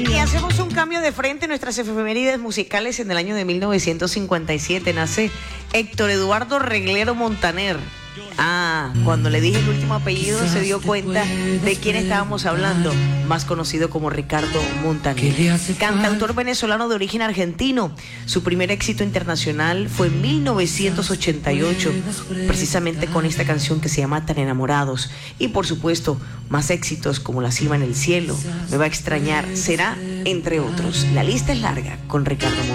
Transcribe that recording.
Y hacemos un cambio de frente en nuestras efemérides musicales. En el año de 1957 nace Héctor Eduardo Reglero Montaner. Cuando le dije el último apellido se dio cuenta de quién estábamos hablando, más conocido como Ricardo Montaner. Cantautor venezolano de origen argentino. Su primer éxito internacional fue en 1988, precisamente con esta canción que se llama Tan Enamorados. Y por supuesto, más éxitos como La Silva en el Cielo, Me va a extrañar, Será, entre otros. La lista es larga con Ricardo Montaner.